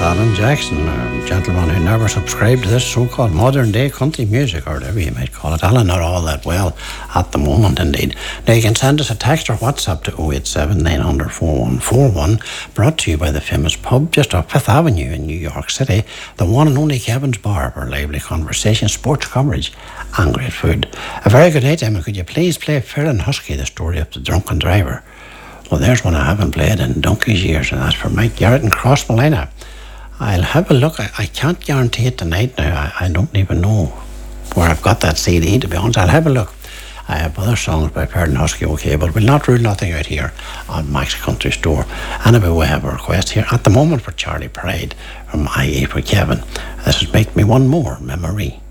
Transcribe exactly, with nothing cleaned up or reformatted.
Alan Jackson, a gentleman who never subscribed to this so-called modern-day country music, or whatever you might call it. Alan, not all that well at the moment, indeed. Now, you can send us a text or WhatsApp to oh eight seven, nine hundred, four one four one, brought to you by the famous pub just off Fifth Avenue in New York City, the one and only Kevin's Bar, for lively conversation, sports coverage, and great food. A very good night, Emma. Could you please play Fair and Husky, the story of the drunken driver? Well, there's one I haven't played in donkey's years, and that's for Mike Garrett and Cross Malina. I'll have a look. I, I can't guarantee it tonight now. I, I don't even know where I've got that C D, to be honest. I'll have a look. I have other songs by Fair and Husky, okay, but we'll not rule nothing out here on Mac's Country Store. Anyway, we have a request here at the moment for Charlie Pride from I A for Kevin. This is Make Me One More Memory.